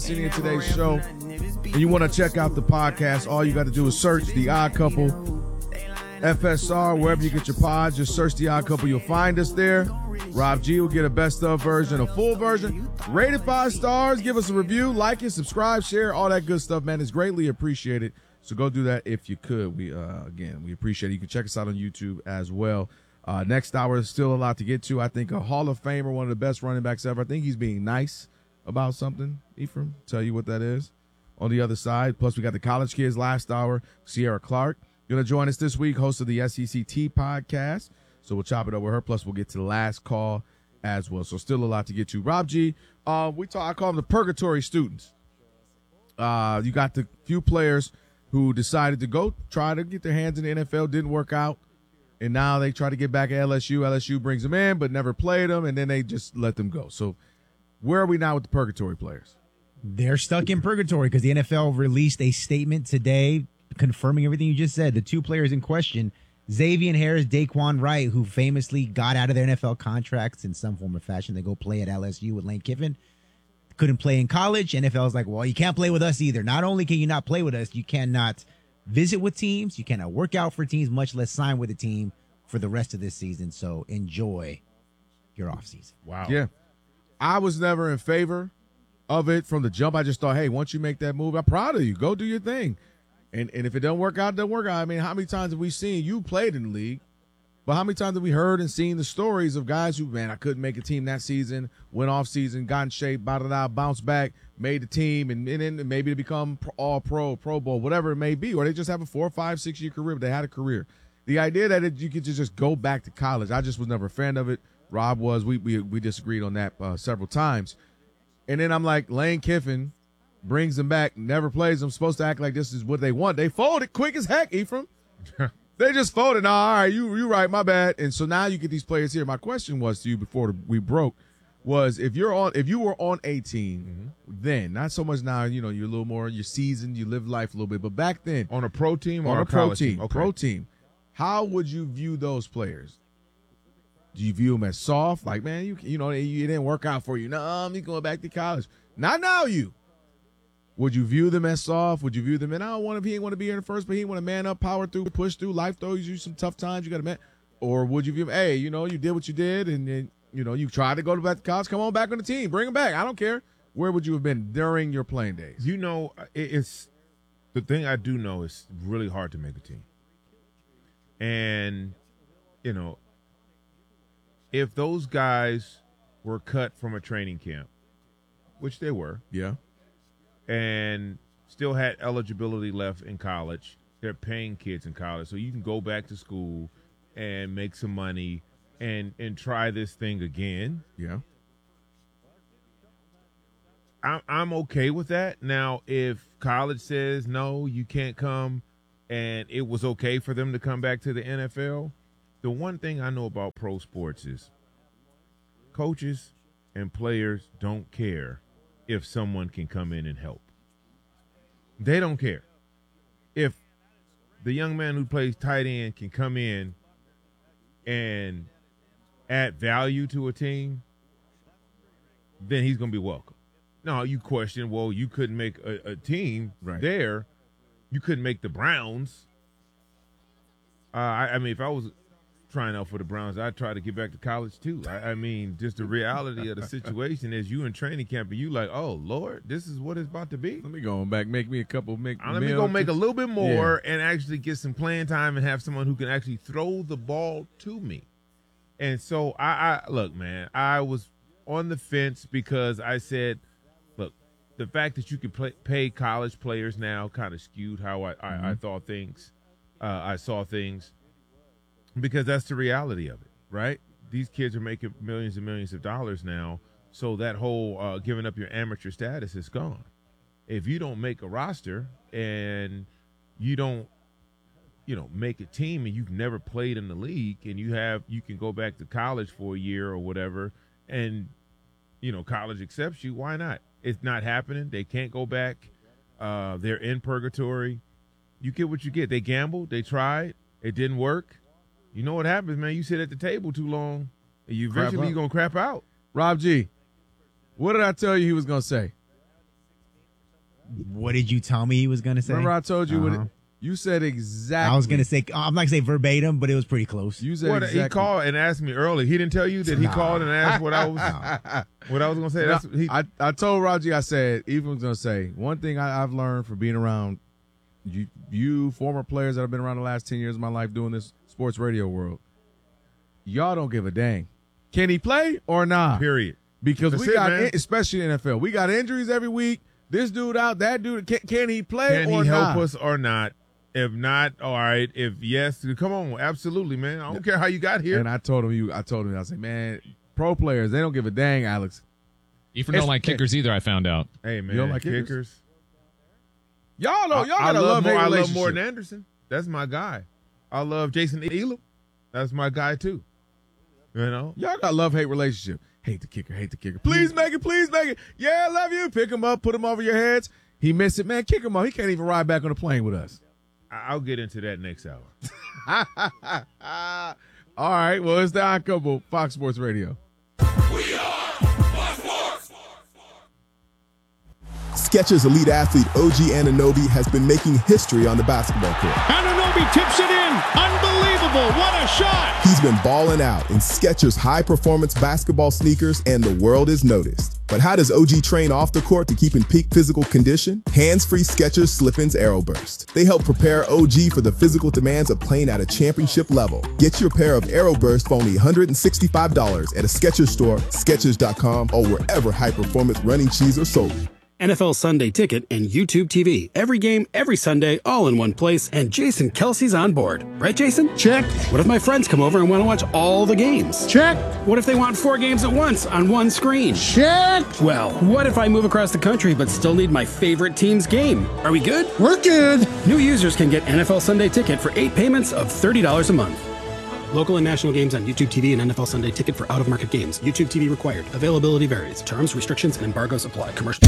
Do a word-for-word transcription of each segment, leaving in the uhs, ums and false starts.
In today's show, and you want to check out the podcast, all you got to do is search The Odd Couple, F S R, wherever you get your pods. Just search The Odd Couple. You'll find us there. Rob G will get a best of version, a full version, rated five stars. Give us a review, like it, subscribe, share, all that good stuff, man. It's greatly appreciated. So go do that if you could. We uh, again, we appreciate it. You can check us out on YouTube as well. Uh, next hour is still a lot to get to. I think a Hall of Famer, one of the best running backs ever. I think he's being nice about something. Ephraim, tell you what that is on the other side. Plus, we got the college kids last hour. Sierra Clark going to join us this week, host of the S E C T podcast. So we'll chop it up with her. Plus, we'll get to the last call as well. So still a lot to get to. Rob G, uh, we talk. I call them the purgatory students. Uh, you got the few players who decided to go try to get their hands in the N F L, didn't work out, and now they try to get back at L S U. L S U brings them in, but never played them, and then they just let them go. So where are we now with the purgatory players? They're stuck in purgatory because the N F L released a statement today confirming everything you just said. The two players in question, Xavier Harris, Daquan Wright, who famously got out of their N F L contracts in some form or fashion. They go play at L S U with Lane Kiffin. Couldn't play in college. N F L is like, well, you can't play with us either. Not only can you not play with us, you cannot visit with teams. You cannot work out for teams, much less sign with a team for the rest of this season. So enjoy your offseason. Wow. Yeah. I was never in favor of it from the jump. I just thought, hey, once you make that move, I'm proud of you. Go do your thing. And and if it doesn't work out, it doesn't work out. I mean, how many times have we seen you played in the league, but how many times have we heard and seen the stories of guys who, man, I couldn't make a team that season, went off season, got in shape, blah, bounced back, made the team, and, and then maybe to become all pro, Pro Bowl, whatever it may be, or they just have a four, five, six-year career, but they had a career. The idea that it, you could just go back to college, I just was never a fan of it. Rob was. We we we disagreed on that uh, several times. And then I'm like, Lane Kiffin brings them back, never plays them, supposed to act like this is what they want. They folded quick as heck, Ephraim. They just folded. No, all right, you you right, my bad. And so now you get these players here. My question was to you before we broke was if you're on if you were on a team mm-hmm. then, not so much now, you know, you're a little more, you're seasoned, you live life a little bit, but back then. On a pro team or on a, a pro college team, team? Okay. Pro team. How would you view those players? Do you view them as soft? Like, man, you you know, you didn't work out for you. No, I'm going back to college. Not now, you. Would you view them as soft? Would you view them, and I don't want to, he ain't want to be here in the first, but he want to man up, power through, push through. Life throws you some tough times. You got to man. Or would you view him, hey, you know, you did what you did, and then, you know, you tried to go to back to college. Come on back on the team. Bring him back. I don't care. Where would you have been during your playing days? You know, it's the thing I do know is really hard to make a team. And, you know, if those guys were cut from a training camp, which they were, yeah, and still had eligibility left in college, they're paying kids in college, so you can go back to school and make some money and and try this thing again. Yeah, I'm I'm okay with that. Now, if college says no, you can't come, and it was okay for them to come back to the N F L. The one thing I know about pro sports is coaches and players don't care if someone can come in and help. They don't care. If the young man who plays tight end can come in and add value to a team, then he's going to be welcome. Now, you question, well, you couldn't make a, a team right there. You couldn't make the Browns. Uh, I, I mean, if I was trying out for the Browns, I'd try to get back to college too. I, I mean, just the reality of the situation is you in training camp and you like, oh, Lord, this is what it's about to be. Let me go back, make me a couple, make uh, Let me go make a little bit more yeah. and actually get some playing time and have someone who can actually throw the ball to me. And so, I, I look, man, I was on the fence because I said, look, the fact that you can play, pay college players now kind of skewed how I, mm-hmm. I, I thought things, uh, I saw things. Because that's the reality of it, right? These kids are making millions and millions of dollars now, so that whole uh, giving up your amateur status is gone. If you don't make a roster and you don't, you know, make a team and you've never played in the league and you have, you can go back to college for a year or whatever and, you know, college accepts you, why not? It's not happening. They can't go back. Uh, they're in purgatory. You get what you get. They gambled. They tried. It didn't work. You know what happens, man? You sit at the table too long, and you eventually you're going to crap out. Rob G, what did I tell you he was going to say? What did you tell me he was going to say? Remember I told you uh-huh. what it, you said exactly. I was going to say, I'm not going to say verbatim, but it was pretty close. You said What, exactly. he called and asked me early. He didn't tell you that he Nah. called and asked what I was what I was going to say. That's, he, I, I told Raji, I said, even was going to say, one thing I, I've learned from being around you, you, former players that have been around the last ten years of my life doing this sports radio world, y'all don't give a dang. Can he play or not? period. Because That's we it, got, man. in, especially in the N F L, we got injuries every week. This dude out, that dude, can, can he play Can or he help not? us or not? If not, all right. If yes, come on, absolutely, man. I don't care how you got here. And I told him, you, I told him, I said, man, pro players, they don't give a dang, Alex. Ethan don't It's- like kickers either, I found out. hey, man, You don't like kickers? kickers. Y'all know, y'all I, got I a love love more. hate I love relationship. Morton Anderson. That's my guy. I love Jason Elam. That's my guy too. You know, Y'all got love hate relationship. Hate the kicker, hate the kicker. Please make it, please make it. Yeah, I love you. Pick him up, put him over your heads. He missed it, man. Kick him out. He can't even ride back on the plane with us. I- I'll get into that next hour. All right. Well, it's the Uncouple Fox Sports Radio. Skechers elite athlete O G Anunoby has been making history on the basketball court. Anunoby tips it in. Unbelievable. What a shot. He's been balling out in Skechers high-performance basketball sneakers, and the world is noticed. But how does O G train off the court to keep in peak physical condition? Hands-free Skechers Slip-ins Aeroburst. They help prepare O G for the physical demands of playing at a championship level. Get your pair of Aeroburst for only one hundred sixty-five dollars at a Skechers store, Skechers dot com, or wherever high-performance running shoes are sold. N F L Sunday Ticket and YouTube T V. Every game, every Sunday, all in one place, and Jason Kelsey's on board. Right, Jason? Check. What if my friends come over and want to watch all the games? Check. What if they want four games at once on one screen? Check. Well, what if I move across the country but still need my favorite team's game? Are we good? We're good. New users can get N F L Sunday Ticket for eight payments of thirty dollars a month. Local and national games on YouTube T V and N F L Sunday Ticket for out-of-market games. YouTube T V required. Availability varies. Terms, restrictions, and embargoes apply. Commercial.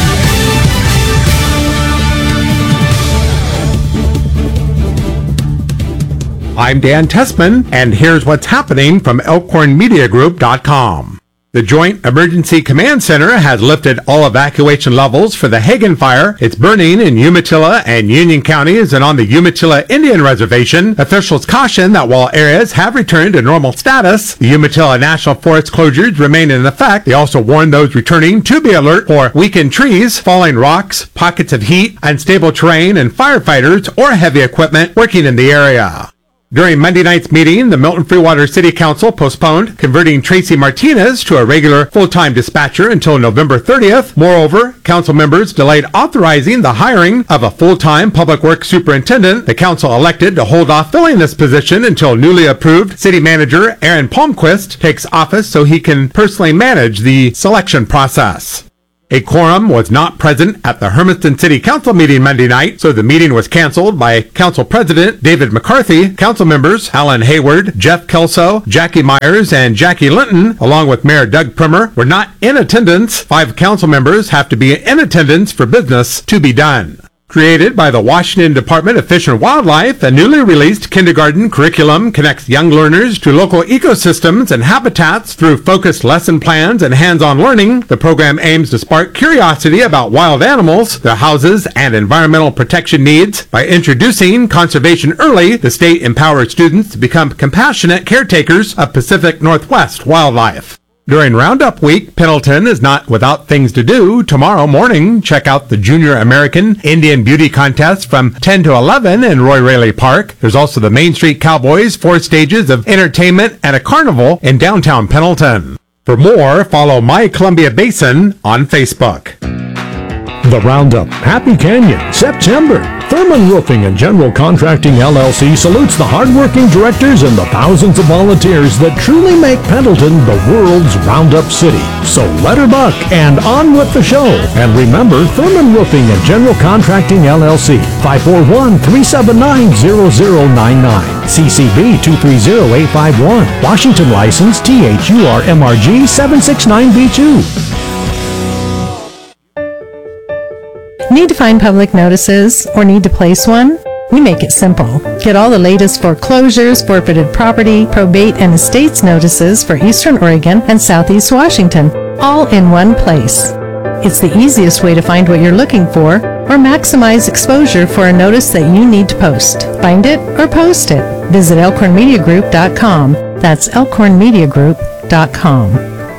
I'm Dan Tessman, and here's what's happening from elkhorn media group dot com. The Joint Emergency Command Center has lifted all evacuation levels for the Hagen Fire. It's burning in Umatilla and Union counties and on the Umatilla Indian Reservation. Officials caution that while areas have returned to normal status, the Umatilla National Forest closures remain in effect. They also warn those returning to be alert for weakened trees, falling rocks, pockets of heat, unstable terrain, and firefighters or heavy equipment working in the area. During Monday night's meeting, the Milton Freewater City Council postponed converting Tracy Martinez to a regular full-time dispatcher until November thirtieth. Moreover, council members delayed authorizing the hiring of a full-time public works superintendent. The council elected to hold off filling this position until newly approved city manager Aaron Palmquist takes office so he can personally manage the selection process. A quorum was not present at the Hermiston City Council meeting Monday night, so the meeting was canceled by Council President David McCarthy. Council members Alan Hayward, Jeff Kelso, Jackie Myers, and Jackie Linton, along with Mayor Doug Primer, were not in attendance. Five council members have to be in attendance for business to be done. Created by the Washington Department of Fish and Wildlife, a newly released kindergarten curriculum connects young learners to local ecosystems and habitats through focused lesson plans and hands-on learning. The program aims to spark curiosity about wild animals, their houses, and environmental protection needs. By introducing conservation early, the state empowers students to become compassionate caretakers of Pacific Northwest wildlife. During Roundup Week, Pendleton is not without things to do. Tomorrow morning, check out the Junior American Indian Beauty Contest from ten to eleven in Roy Raley Park. There's also the Main Street Cowboys, four stages of entertainment, and a carnival in downtown Pendleton. For more, follow My Columbia Basin on Facebook. The Roundup, Happy Canyon, September. Thurman Roofing and General Contracting L L C salutes the hardworking directors and the thousands of volunteers that truly make Pendleton the world's Roundup city. So let her buck and on with the show. And remember, Thurman Roofing and General Contracting L L C, five four one, three seven nine, zero zero nine nine. C C B two three zero eight five one. Washington license T H U R M R G seven six nine B two. Need to find public notices or need to place one? We make it simple. Get all the latest foreclosures, forfeited property, probate, and estates notices for Eastern Oregon and Southeast Washington, all in one place. It's the easiest way to find what you're looking for or maximize exposure for a notice that you need to post. Find it or post it. Visit elkhorn media group dot com. That's elkhorn media group dot com.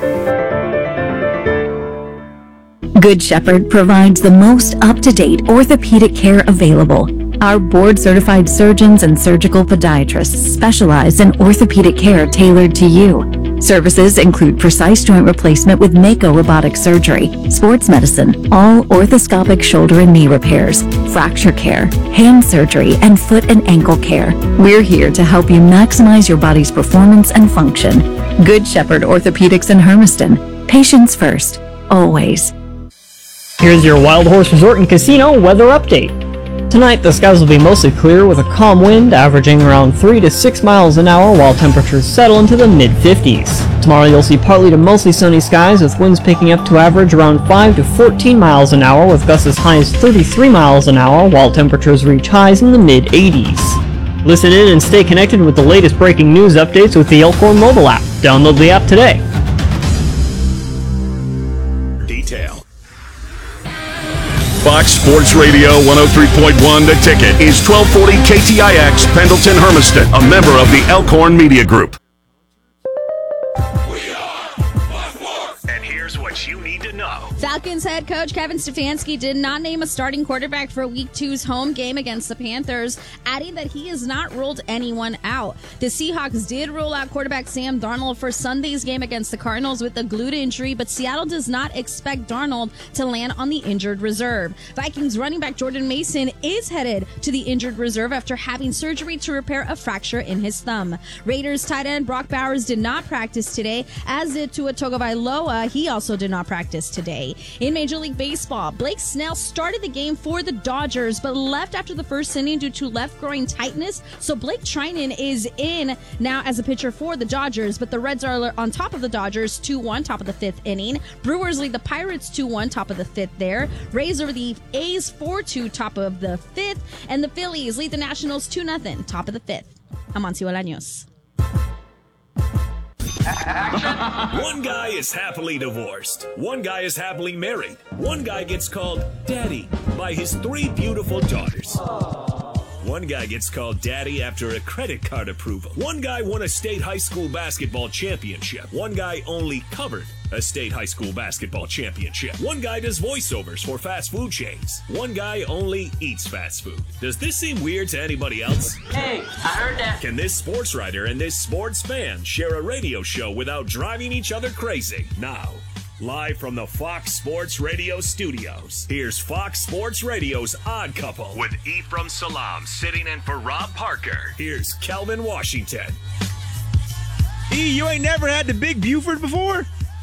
Good Shepherd provides the most up-to-date orthopedic care available. Our board-certified surgeons and surgical podiatrists specialize in orthopedic care tailored to you. Services include precise joint replacement with Mako robotic surgery, sports medicine, all orthoscopic shoulder and knee repairs, fracture care, hand surgery, and foot and ankle care. We're here to help you maximize your body's performance and function. Good Shepherd Orthopedics in Hermiston. Patients first, always. Here's your Wild Horse Resort and Casino weather update. Tonight, the skies will be mostly clear with a calm wind averaging around three to six miles an hour while temperatures settle into the mid fifties. Tomorrow, you'll see partly to mostly sunny skies with winds picking up to average around five to fourteen miles an hour with gusts as high as thirty-three miles an hour while temperatures reach highs in the mid eighties. Listen in and stay connected with the latest breaking news updates with the Elkhorn mobile app. Download the app today. Detail. Fox Sports Radio one oh three point one The Ticket is twelve forty K T I X Pendleton Hermiston, a member of the Elkhorn Media Group. And here's what you need to know. Falcons head coach Kevin Stefanski did not name a starting quarterback for Week two's home game against the Panthers, adding that he has not ruled anyone out. The Seahawks did rule out quarterback Sam Darnold for Sunday's game against the Cardinals with a glute injury, but Seattle does not expect Darnold to land on the injured reserve. Vikings running back Jordan Mason is headed to the injured reserve after having surgery to repair a fracture in his thumb. Raiders tight end Brock Bowers did not practice today, as did Tua Tagovailoa. He also did not practice today. In Major League Baseball, Blake Snell started the game for the Dodgers, but left after the first inning due to left groin tightness. So Blake Trinan is in now as a pitcher for the Dodgers, but the Reds are on top of the Dodgers two one, top of the fifth inning. Brewers lead the Pirates two one, top of the fifth there. Rays over the A's four two, top of the fifth. And the Phillies lead the Nationals two nothing, top of the fifth. Amancio Bolaños. One guy is happily divorced. One guy is happily married. One guy gets called Daddy by his three beautiful daughters. One guy gets called Daddy after a credit card approval. One guy won a state high school basketball championship. One guy only covered a state high school basketball championship. One guy does voiceovers for fast food chains. One guy only eats fast food. Does this seem weird to anybody else? Hey, I heard that. Can this sports writer and this sports fan share a radio show without driving each other crazy? Now, live from the Fox Sports Radio studios, here's Fox Sports Radio's Odd Couple with Ephraim Salam sitting in for Rob Parker. Here's Kelvin Washington. E, you ain't never had the Big Buford before?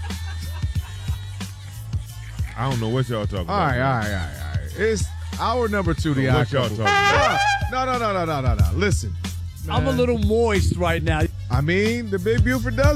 I don't know what y'all talking all about. Right, all right, all right, all right. It's hour number two, the What Odd y'all Couple. talking about? No, no, no, no, no, no, no. Listen. I'm a little moist right now. I mean, the Big Buford does